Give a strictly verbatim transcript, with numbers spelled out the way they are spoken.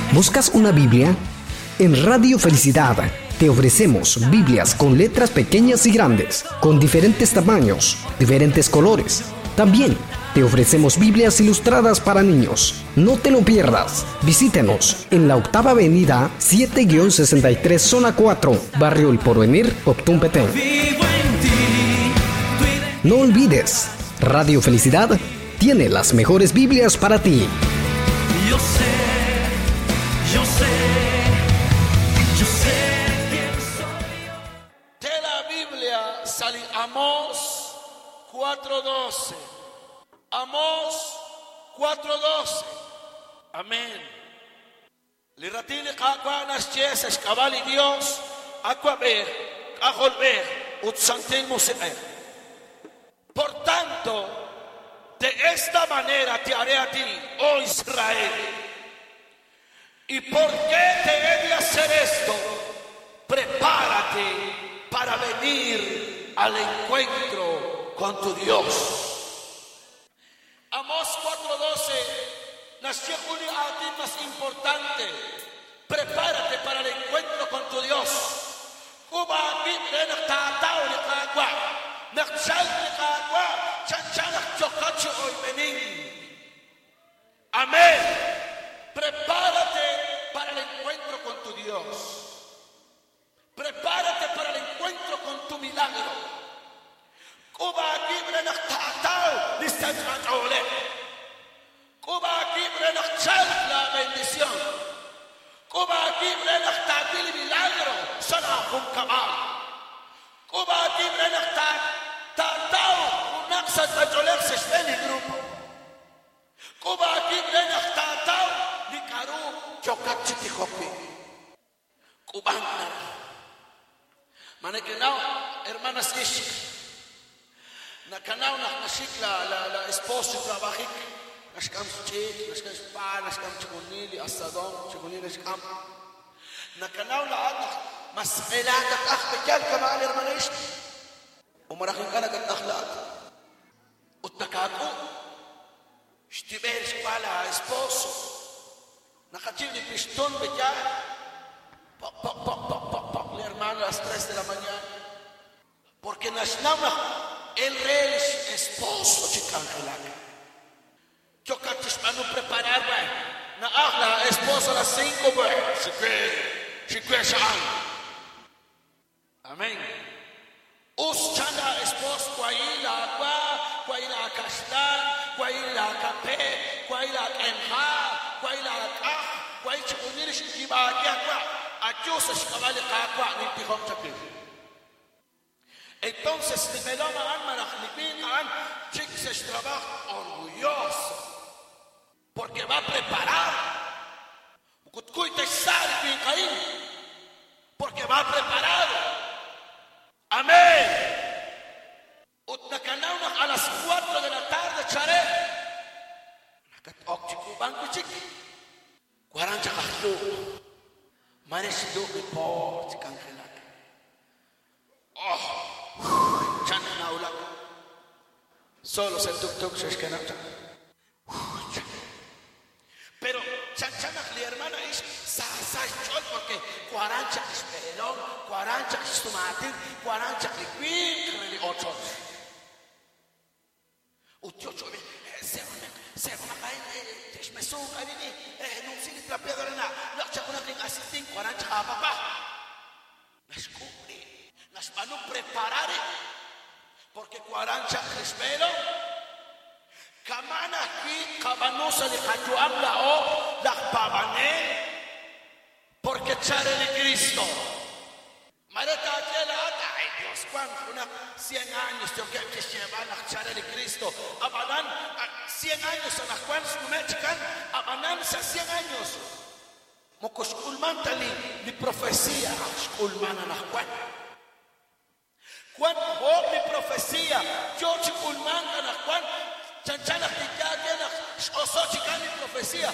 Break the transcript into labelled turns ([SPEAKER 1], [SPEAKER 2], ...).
[SPEAKER 1] ¿Buscas una Biblia? En Radio Felicidad te ofrecemos Biblias con letras pequeñas y grandes, con diferentes tamaños, diferentes colores. También te ofrecemos Biblias ilustradas para niños. No te lo pierdas. Visítenos en la octava avenida siete sesenta y tres, zona cuatro, Barrio El Porvenir, Optún Petén. No olvides, Radio Felicidad tiene las mejores Biblias para ti.
[SPEAKER 2] Yo sé, yo sé, yo sé quién soy yo.
[SPEAKER 3] De la Biblia sale Amós cuatro doce. Amós cuatro doce. Amén. Liratili kakwa nas Jesus kabali Dios aqua ver, akol ver, utsantin musiker. Por tanto, de esta manera te haré a ti, oh Israel. ¿Y por qué te he de hacer esto? Prepárate para venir al encuentro con tu Dios. Amós cuatro doce, nació un ti más importante. Prepárate para el encuentro con tu Dios. Cuba vive en tatao ni cagua, nakchal ni cagua, chanchanak chocacho hoy venin. Amén. Prepárate para el encuentro con tu Dios. Prepárate para el encuentro con tu milagro. Cuba vive en tatao ni chanchole. Cuba vive en la bendición. Cuba vive en el milagro. Sana un cabal. Cuba vive en el tatao. Un axa de joler se está en el grupo. Cuba vive en el tatao. Ni caru chocachiti hopi. Cubana. Manekenao, hermanas ish. Nakanao na nashikla la la esposo trabajik. Nashkam chik, nashkam spa, nashkam chikunili, asadon, chikunili nashkam. Nakanao la adna mas'ila kat akhbekal kamal hermanish. Umarakin kana kat akhlaq. Utnakaku. Shtiber shpala esposo. Nakachib ni pistón bekal. Pop pop pop pop pop pop. El hermano a las tres de la mañana. Porque nashnama el rey esposo chikangelak. Yo canto para no preparar, güey. Na la esposa a las cinco, güey. Se cree, se cree saan. Amén. Us chanda esposo, guay la agua, guay la castan, guay la café, guay la enja, guay la ah, guay chikunir shikiba agua. Ayos es cabal de agua, ni pijón chapir. Entonces, ni me lo man manach, ni bin an, chicos es trabajo orgulloso. Porque va a preparar. Porque va preparado. Amén. A las cuatro de la tarde, charé. Cuaranta cajlo. Manes do report, cangelak. Oh, chananaula. Solo se tuk tuk se escanata. Pero chanchanak li hermana es sa sa chol porque cuaranta es pelón, cuaranta es tomatín, cuaranta es queen, li ocho. Utio chove, se se una caen, es me son carini, eh no sigue la piedra na, la chakuna que asistin cuaranta a papá. Las cubri, las manu preparare porque cuaranta es pelón. Kamana aquí, cabanosa de Cachuam la o, la pabané, porque chare de Cristo. Mareta la ay Dios, cuánto una cien años yo que que llevan a chare de Cristo. Abanan cien años a las cuantas mexican, abanan cien años. Mocos culmantali mi profecía, culmana las cuantas. Cuánto oh, mi profecía, yo chiculmana las cuantas. Chanchana que ya viene, oso chicani profecía,